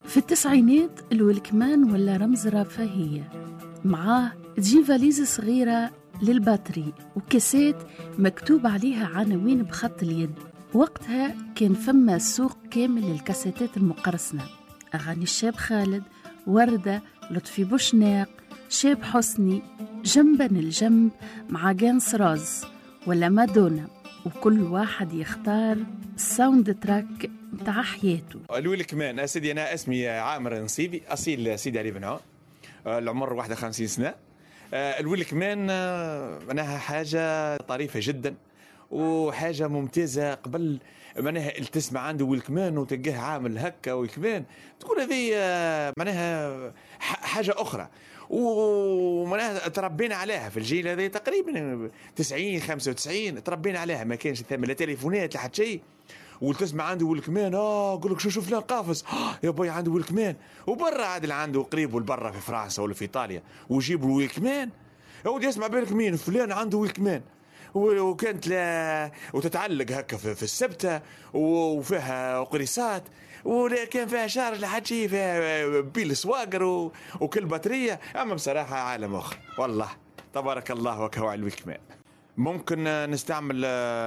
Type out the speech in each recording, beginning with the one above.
في التسعينات الولكمان ولا رمز رفاهية، معاه تجي فاليز صغيرة للباتري وكاسات مكتوب عليها عناوين بخط اليد. وقتها كان فما سوق كامل للكاسيتات المقرصنة، أغاني الشاب خالد، وردة، لطفي بوشناق، شاب حسني، جنبا الجنب مع جانس راز ولا مادونا، وكل واحد يختار الساوند تراك متاع حياته. الولكمان سيدي، أنا اسمي عامر نصيبي، أصيل سيدي علي بن عون، العمر 51 سنة. الولكمان معناها حاجة طريفة جدا وحاجة ممتازة. قبل معناها تسمع عنده ولكمان وتلقاه عامل هكا ولكمان، تقول هذه معناها حاجة أخرى، ومعناها تربينا عليها في الجيل هذا تقريبا 90 95 تربينا عليها. ما كانش ثم لا تليفونات لا حتى شيء، وتسمع عنده ولكمان قول لك شوف فلان قافز يا باي عنده ولكمان. وبرا عاد عنده قريب والبرا في فرنسا ولا في ايطاليا ويجيبوا ولكمان، ودي يسمع بالك مين فلان عنده ولكمان. وكانت لا وتتعلق هكا في السبتة وفيها قريصات، ولا كان فيها شارج لحد شيء، فيها بيل سواقر وكل بطارية. أما بصراحة عالم آخر والله، تبارك الله وكهو على الولكمان. ممكن نستعمل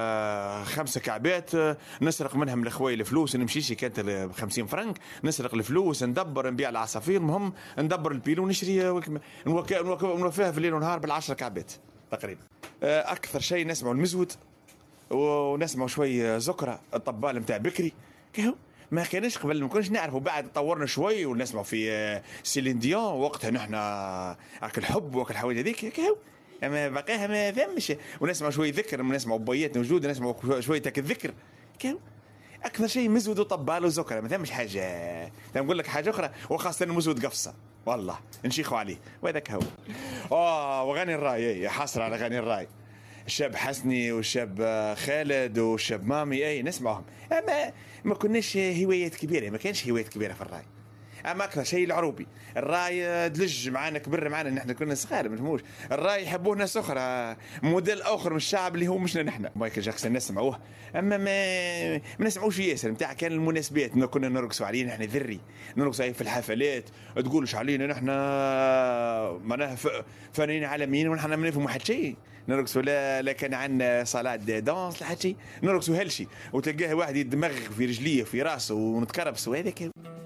5 كعبات نسرق منهم لخوي الفلوس، نمشيش كانت ب50 فرنك، نسرق الفلوس ندبر نبيع العصافير، المهم ندبر البيل ونشري نوفيها في الليل ونهار بال10 كعبات تقريبا. أكثر شيء نسمعوا المزود ونسمعوا شوي زكرة الطبال متاع بكري كهو. ما كانش قبل، ما كناش نعرفوا، بعد طورنا شوي ونسمعوا في سيلين ديون، وقتها نحنا أكل حب وأكل حوايج هذيك كهو. اما بقاها ما فهمش، ونسمع شوي ذكر، نسمع بياتنا وجود، نسمع شويه تاك الذكر كان اكثر شيء مزود وطبال وزكره، ما فهمش حاجه. نقول لك حاجه اخرى، وخاصه المزود قفصه والله نشيخوا عليه، وهذاك هو. وغني الراي، حصر على غني الراي، الشاب حسني والشاب خالد والشاب مامي، نسمعهم. اما ما كناش هوايات كبيره، ما كانش هوايات كبيره في الراي. اما اكثر شيء العروبي، الراي دلج معانا، كبر معانا، نحن كنا صغار ما نفهموش. الراي يحبوه ناس اخرى، موديل اخر من الشعب اللي هو مشنا نحن. مايكل جاكسون نسمعوه، اما ما نسمعوش ياسر. نتاع كان المناسبات كنا نرقصوا عليه نحن، ذري نرقصوا عليه في الحفلات، تقولش علينا نحن معناها فنانين عالميين ونحن ما نفهموا حتى شيء. نرقصوا لا كان عندنا صالات دانس لا حتى شيء، نرقصوا هالشي، وتلقاه واحد يدمغ في رجليه في راسه ونتكربس، وهذاك